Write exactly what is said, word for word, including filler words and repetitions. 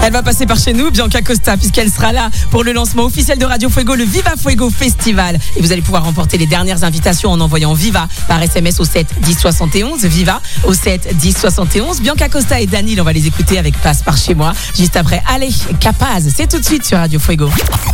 Elle va passer par chez nous, Bianca Costa, puisqu'elle sera là pour le lancement officiel de Radio Fuego, le Viva Fuego Festival. Et vous allez pouvoir remporter les dernières invitations en envoyant Viva par S M S au sept dix soixante et onze. Viva au sept dix soixante et onze. Bianca Costa et Daniel, on va les écouter avec Passe par chez moi. Juste après, allez, Capaz, c'est tout de suite sur Radio Fuego.